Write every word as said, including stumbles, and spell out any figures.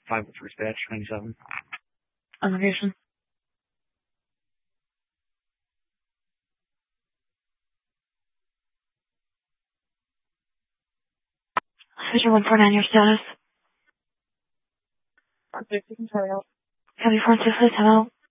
five with dispatch, ninety-seven. On location. Fisher one four nine, your status. one sixty, control. Heavy four six, ten out.